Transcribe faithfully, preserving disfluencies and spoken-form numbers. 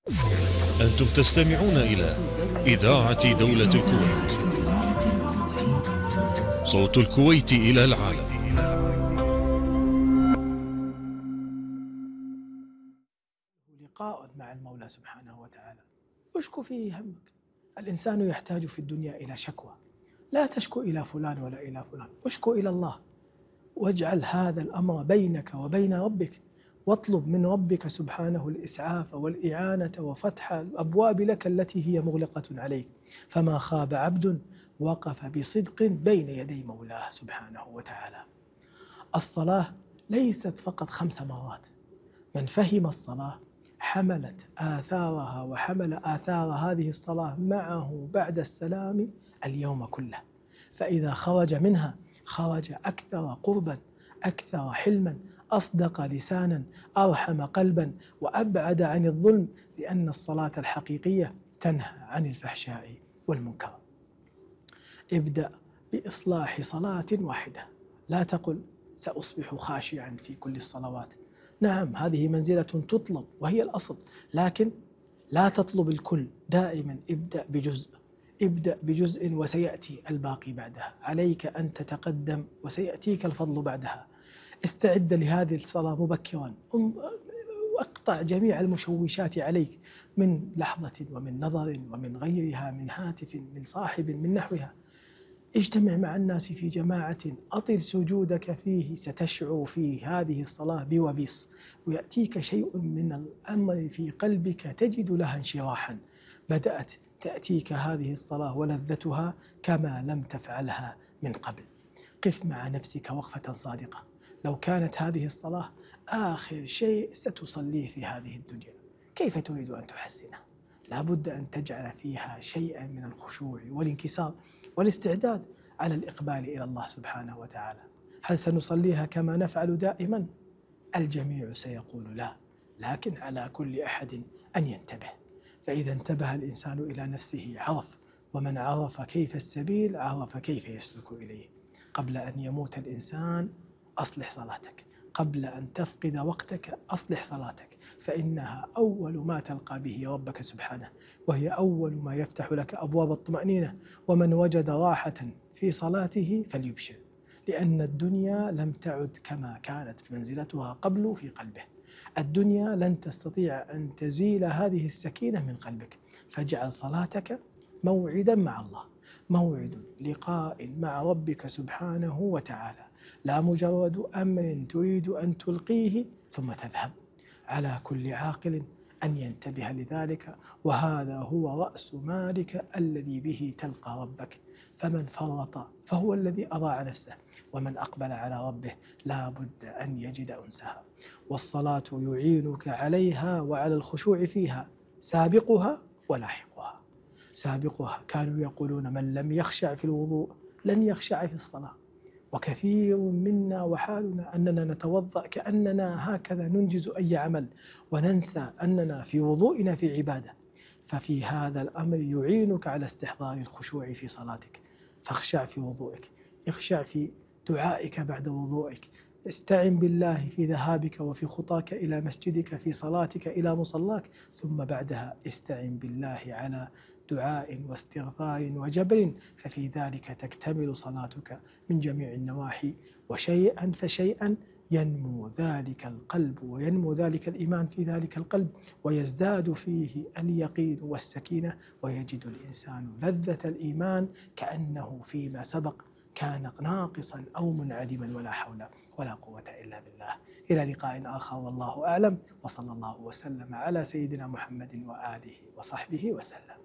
أنتم تستمعون إلى إذاعة دولة الكويت، صوت الكويت إلى العالم. لقاء مع المولى سبحانه وتعالى، اشكو فيه همك. الإنسان يحتاج في الدنيا إلى شكوى، لا تشكو إلى فلان ولا إلى فلان، اشكو إلى الله، واجعل هذا الأمر بينك وبين ربك، واطلب من ربك سبحانه الإسعاف والإعانة وفتح الأبواب لك التي هي مغلقة عليك. فما خاب عبد وقف بصدق بين يدي مولاه سبحانه وتعالى. الصلاة ليست فقط خمس مرات، من فهم الصلاة حملت آثارها وحمل آثار هذه الصلاة معه بعد السلام اليوم كله، فإذا خرج منها خرج أكثر قربا، أكثر حلما، أصدق لسانا، أرحم قلبا، وأبعد عن الظلم، لأن الصلاة الحقيقية تنهى عن الفحشاء والمنكر. ابدأ بإصلاح صلاة واحدة، لا تقل سأصبح خاشعا في كل الصلوات. نعم، هذه منزلة تطلب وهي الأصل، لكن لا تطلب الكل، دائما ابدأ بجزء، ابدأ بجزء وسيأتي الباقي بعدها. عليك أن تتقدم وسيأتيك الفضل بعدها. استعد لهذه الصلاة مبكرا، واقطع جميع المشوشات عليك من لحظة ومن نظر ومن غيرها، من هاتف، من صاحب، من نحوها. اجتمع مع الناس في جماعة، أطل سجودك فيه، ستشعر في هذه الصلاة بوبيص، ويأتيك شيء من الأمر في قلبك تجد لها انشراحا. بدأت تأتيك هذه الصلاة ولذتها كما لم تفعلها من قبل. قف مع نفسك وقفة صادقة. لو كانت هذه الصلاة آخر شيء ستصليه في هذه الدنيا، كيف تريد أن تحسنها؟ لا بد أن تجعل فيها شيئا من الخشوع والانكسار والاستعداد على الإقبال إلى الله سبحانه وتعالى. هل سنصليها كما نفعل دائما؟ الجميع سيقول لا، لكن على كل أحد أن ينتبه. فإذا انتبه الإنسان إلى نفسه عرف، ومن عرف كيف السبيل عرف كيف يسلك إليه. قبل أن يموت الإنسان أصلح صلاتك، قبل أن تفقد وقتك أصلح صلاتك، فإنها أول ما تلقى به ربك سبحانه، وهي أول ما يفتح لك أبواب الطمأنينة. ومن وجد راحة في صلاته فليبشر، لأن الدنيا لم تعد كما كانت منزلتها قبل في قلبه. الدنيا لن تستطيع أن تزيل هذه السكينة من قلبك، فاجعل صلاتك موعدا مع الله، موعد لقاء مع ربك سبحانه وتعالى، لا مجرد أمر تريد أن تلقيه ثم تذهب. على كل عاقل أن ينتبه لذلك، وهذا هو رأس مالك الذي به تلقى ربك. فمن فرط فهو الذي أضاع نفسه، ومن أقبل على ربه لا بد أن يجد أنسها. والصلاة يعينك عليها وعلى الخشوع فيها، سابقها ولاحقها. سابقها كانوا يقولون من لم يخشع في الوضوء لن يخشع في الصلاة، وكثير منا وحالنا أننا نتوضأ كأننا هكذا ننجز أي عمل، وننسى أننا في وضوئنا في عبادة. ففي هذا الأمر يعينك على استحضار الخشوع في صلاتك، فاخشع في وضوئك، اخشع في دعائك بعد وضوئك، استعن بالله في ذهابك وفي خطاك إلى مسجدك، في صلاتك إلى مصلاك، ثم بعدها استعن بالله على دعاء واستغفار وجبر، ففي ذلك تكتمل صلاتك من جميع النواحي. وشيئا فشيئا ينمو ذلك القلب وينمو ذلك الإيمان في ذلك القلب، ويزداد فيه اليقين والسكينة، ويجد الإنسان لذة الإيمان كأنه فيما سبق كان ناقصا أو منعدما، ولا حول ولا قوة إلا بالله. إلى لقاء آخر والله أعلم، وصلى الله وسلم على سيدنا محمد وآله وصحبه وسلم.